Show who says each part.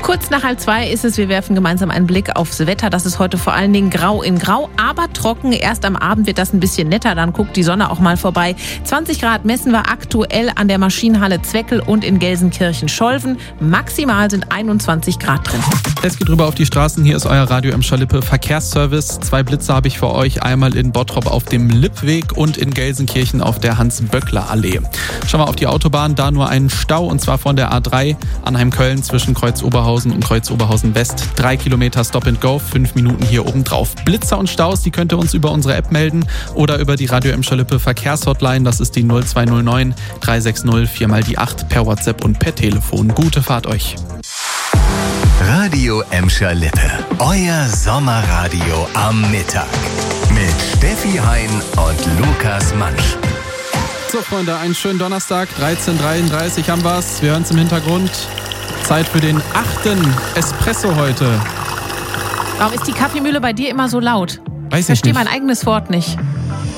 Speaker 1: Kurz nach 1:30 ist es. Wir werfen gemeinsam einen Blick aufs Wetter. Das ist heute vor allen Dingen grau in grau, aber trocken. Erst am Abend wird das ein bisschen netter. Dann guckt die Sonne auch mal vorbei. 20 Grad messen wir aktuell an der Maschinenhalle Zweckel und in Gelsenkirchen-Scholven. Maximal sind 21 Grad drin.
Speaker 2: Es geht rüber auf die Straßen. Hier ist euer Radio Emscher-Lippe Verkehrsservice. 2 Blitze habe ich für euch. Einmal in Bottrop auf dem Lippweg und in Gelsenkirchen auf der Hans-Böckler-Allee. Schauen wir auf die Autobahn. Da nur einen Stau, und zwar von der A3 Annheim-Köln zwischen Kreuz-Oberhausen und Kreuz-Oberhausen-West. 3 Kilometer Stop and Go, 5 Minuten hier oben drauf. Blitzer und Staus, die könnt ihr uns über unsere App melden oder über die Radio Emscher-Lippe Verkehrshotline. Das ist die 0209 360 4x8 per WhatsApp und per Telefon. Gute Fahrt euch.
Speaker 3: Radio Emscher-Lippe. Euer Sommerradio am Mittag. Mit Steffi Hein und Lukas Mansch.
Speaker 2: So, Freunde, einen schönen Donnerstag. 13:33 haben wir's. Wir hören es im Hintergrund. Zeit für den 8. Espresso heute.
Speaker 1: Warum ist die Kaffeemühle bei dir immer so laut?
Speaker 2: Weiß ich
Speaker 1: verstehe
Speaker 2: nicht.
Speaker 1: mein eigenes Wort nicht.